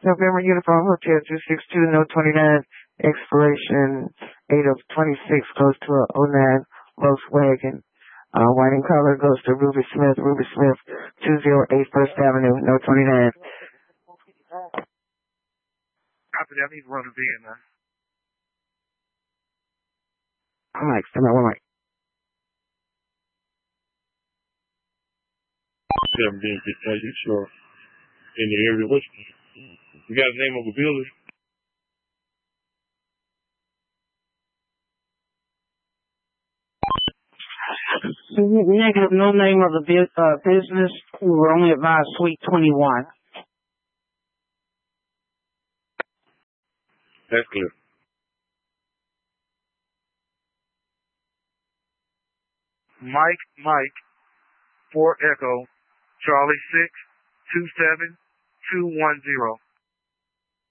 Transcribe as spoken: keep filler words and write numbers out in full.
November Uniform Hotel two six two, no twenty-nine, expiration eight of twenty-six, goes to a oh nine Volkswagen. Uh, white in color goes to Ruby Smith, Ruby Smith, two oh eight First Avenue, no twenty-nine. Copy that. I need to run a V in there. One mic, stand by, one mic. Seven being you sure in the area. What you got the name of a building? Negative, no name of the bu- uh, business. We were only advised Suite twenty-one. That's clear. Mike, Mike, four Echo, Charlie six, two seven, two one zero.